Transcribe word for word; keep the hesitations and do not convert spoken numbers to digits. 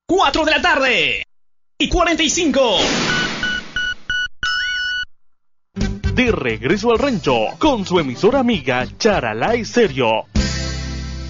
cuatro de la tarde y cuarenta y cinco. De regreso al rancho con su emisora amiga Charalá Estéreo